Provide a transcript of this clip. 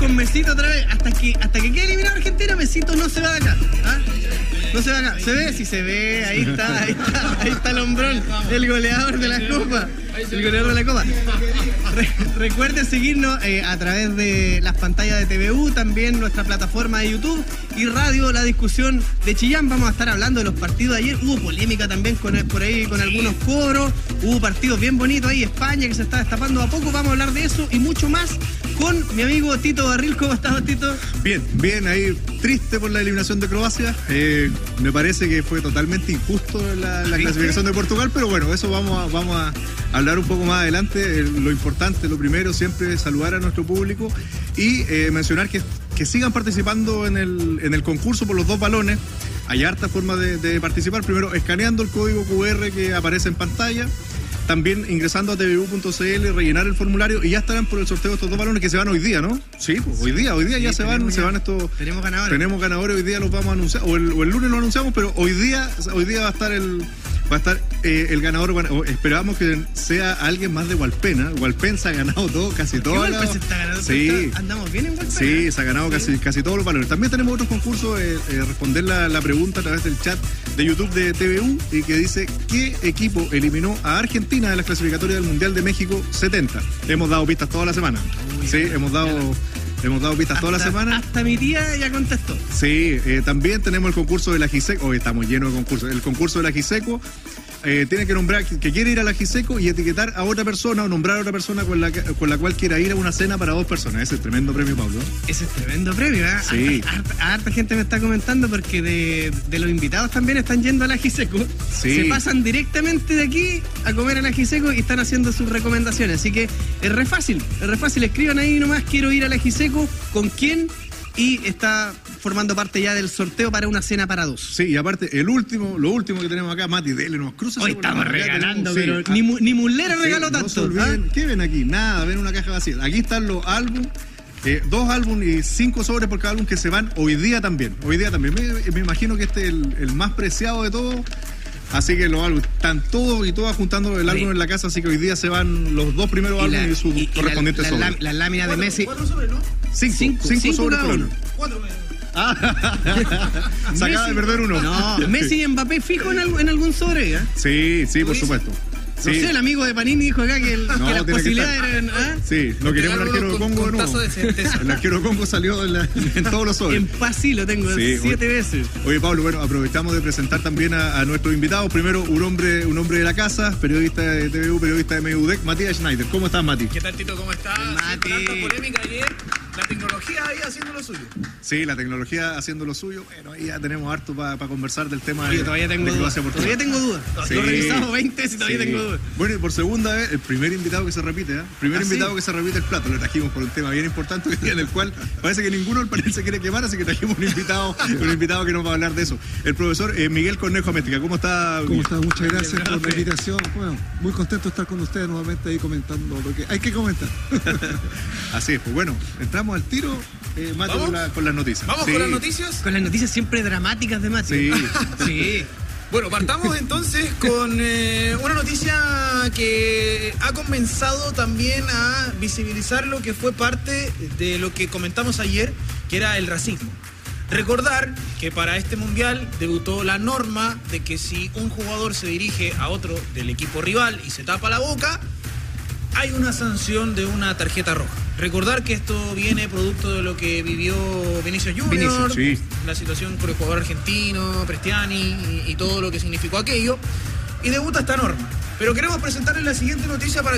con Mesito otra vez. Hasta que quede eliminado Argentina, Mesito no se va de acá. ¿Ah? No se va de acá. ¿Se ve? Sí se ve. Ahí está el hombrón, el goleador de la Copa. El goleador de la Copa. Recuerden seguirnos a través de las pantallas de TVU, también nuestra plataforma de YouTube y radio La Discusión de Chillán. Vamos a estar hablando de los partidos de ayer. Hubo polémica también por ahí con algunos cobros. Hubo partidos bien bonitos ahí, España que se está destapando a poco. Vamos a hablar de eso y mucho más con mi amigo Tito Barril. ¿Cómo estás, Tito? Bien, ahí triste por la eliminación de Croacia. Me parece que fue totalmente injusto la clasificación de Portugal, pero bueno, eso vamos a hablar un poco más adelante. Lo importante, lo primero, siempre saludar a nuestro público y mencionar que sigan participando en el concurso por los 2 balones. Hay hartas formas de participar. Primero, escaneando el código QR que aparece en pantalla. También ingresando a tvu.cl, rellenar el formulario y ya estarán por el sorteo de estos 2 balones que se van hoy día, ¿no? Sí, pues, hoy día ya se van estos. Tenemos ganadores. Tenemos ganadores, hoy día los vamos a anunciar, o el lunes lo anunciamos, pero hoy día va a estar el ganador. Esperamos que sea alguien más de Hualpén. Hualpén se ha ganado todo, casi todo. Hualpén se está ganando. Sí. Andamos bien en Hualpén. Sí, se ha ganado casi todos los valores. También tenemos otros concursos, responder la pregunta a través del chat de YouTube de TVU, y que dice: ¿qué equipo eliminó a Argentina de las clasificatorias del Mundial de México 70? Hemos dado pistas toda la semana. Sí, hemos dado pistas toda la semana. Hasta mi tía ya contestó. Sí, también tenemos el concurso de la Giseco. Hoy estamos llenos de concursos. El concurso de la Giseco. Tiene que nombrar que quiere ir a la Giseco y etiquetar a otra persona o nombrar a otra persona con la cual quiera ir a una cena para 2 personas. Ese es tremendo premio, Pablo. Ese es tremendo premio, ¿eh? Sí. Harta gente me está comentando porque de los invitados también están yendo a la Giseco. Sí. Se pasan directamente de aquí a comer a la Giseco y están haciendo sus recomendaciones. Así que es re fácil. Escriban ahí nomás: quiero ir a la Giseco, con quién, y está formando parte ya del sorteo para una cena para 2. Sí, y aparte, lo último que tenemos acá, Mati, dele, nos cruza. Hoy estamos regalando, pero sí, ni Muslera regaló tanto. No se olviden. ¿Qué ven aquí? Nada, ven una caja vacía. Aquí están los álbumes, 2 álbumes y 5 sobres por cada álbum que se van hoy día también. Me imagino que este es el más preciado de todos. Así que los álbumes están todos y todas juntando el álbum en la casa, así que hoy día se van los 2 primeros álbumes y sus correspondientes sobres. Las láminas de Messi. 4 sobres, ¿no? 5 sobres por uno. 4. Se acaba de perder uno. No, Messi y Mbappé fijo en algún sobre, ¿eh? Sí, por supuesto. No sé, el amigo de Panini dijo acá que las posibilidades eran. Sí, no queremos el arquero de Congo, ¿no? El arquero de Congo salió en todos los sobres. En paz sí lo tengo 7 veces. Oye, Pablo, bueno, aprovechamos de presentar también a nuestros invitados. Primero, un hombre de la casa, periodista de TVU, periodista de MUDEC, Matías Schneider. ¿Cómo estás, Mati? ¿Qué tal, Tito? ¿Cómo estás? Mati. Tanta polémica ayer. La tecnología ahí haciendo lo suyo. Sí, la tecnología haciendo lo suyo. Bueno, ahí ya tenemos harto para conversar del tema. Oye, todavía tengo dudas. Sí. Lo he revisado 20 y todavía tengo dudas. Bueno, y por segunda vez, el primer invitado que se repite, ¿eh? Que se repite el plato. Lo trajimos por un tema bien importante en el cual parece que ninguno del panel se quiere quemar, así que trajimos un invitado que nos va a hablar de eso. El profesor Miguel Cornejo Améstica. ¿Cómo está? ¿Cómo está? Muchas gracias por la invitación. Bueno, muy contento de estar con ustedes nuevamente ahí comentando lo que hay que comentar. Así es, pues bueno, entramos al tiro. Mati, con las noticias. ¿Vamos con las noticias? Con las noticias siempre dramáticas de Mati. Sí. Bueno, partamos entonces con una noticia que ha comenzado también a visibilizar lo que fue parte de lo que comentamos ayer, que era el racismo. Recordar que para este mundial debutó la norma de que si un jugador se dirige a otro del equipo rival y se tapa la boca, hay una sanción de una tarjeta roja. Recordar que esto viene producto de lo que vivió Vinicius Junior, la situación con el jugador argentino, Prestiani y todo lo que significó aquello, y debuta esta norma. Pero queremos presentarles la siguiente noticia para